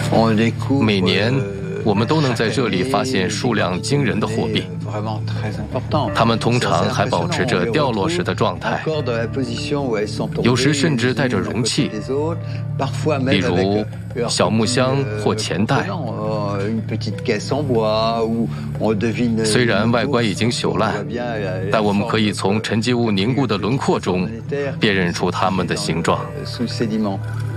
每年，我们都能在这里发现数量惊人的货币，它们通常还保持着掉落时的状态，有时甚至带着容器，例如小木箱或钱袋。虽然外观已经朽烂，但我们可以从沉积物凝固的轮廓中辨认出它们的形状。